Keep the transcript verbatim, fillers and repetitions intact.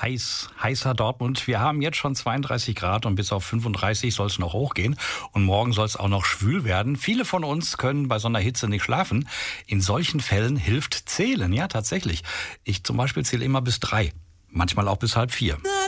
Heiß, heißer Dortmund. Wir haben jetzt schon zweiunddreißig Grad und bis auf fünfunddreißig soll es noch hochgehen. Und morgen soll es auch noch schwül werden. Viele von uns können bei so einer Hitze nicht schlafen. In solchen Fällen hilft Zählen. Ja, tatsächlich. Ich zum Beispiel zähle immer bis drei. Manchmal auch bis halb vier.